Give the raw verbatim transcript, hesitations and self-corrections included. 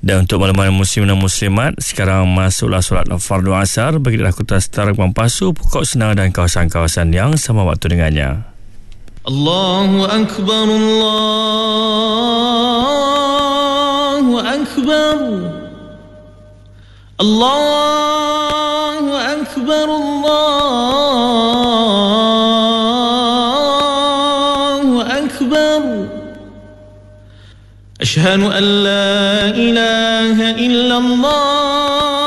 Dan untuk malam-malam muslim dan muslimat, sekarang masuklah solat fardu asar bagi Kota Setara, Kuala Pasu, Pokok Senang dan kawasan-kawasan yang sama waktu dengannya. Allahu Akbar, Allahu Akbar, Allahu Akbar, Allahu Akbar. Ashhadu an la ilaha illallah